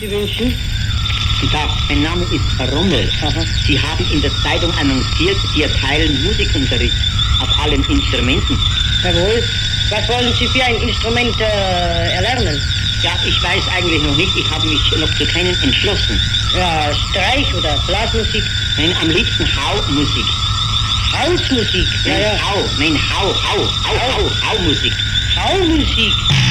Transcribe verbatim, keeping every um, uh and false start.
Sie wünschen? Guten Tag, mein Name ist Rommel. Aha. Sie haben in der Zeitung annonciert, Sie erteilen Musikunterricht auf allen Instrumenten. Jawohl. Was wollen Sie für ein Instrument äh, erlernen? Ja, ich weiß eigentlich noch nicht. Ich habe mich noch zu keinen entschlossen. Ja, Streich oder Blasmusik? Nein, am liebsten Hau-Musik. Hausmusik? Ja, Nein, ja. Hau, nein, Hau, Hau, Hau, Hau, Hau-Musik. Haumusik?